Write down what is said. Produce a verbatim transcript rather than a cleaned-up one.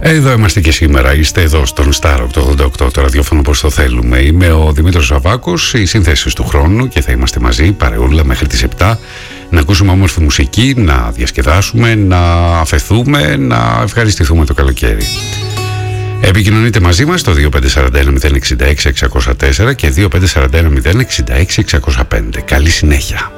Εδώ είμαστε και σήμερα. Είστε εδώ στον Star ογδόντα οκτώ, το ραδιόφωνο όπως το θέλουμε. Είμαι ο Δημήτρης Σαββάκος, οι σύνθεσεις του χρόνου, και θα είμαστε μαζί παρεούλα μέχρι τις επτά. Να ακούσουμε όμορφη μουσική, να διασκεδάσουμε, να αφεθούμε, να ευχαριστηθούμε το καλοκαίρι. Επικοινωνείτε μαζί μας στο δύο πέντε τέσσερα ένα μηδέν έξι έξι έξι μηδέν τέσσερα και δύο πέντε τέσσερα ένα μηδέν έξι έξι έξι μηδέν πέντε. Καλή συνέχεια.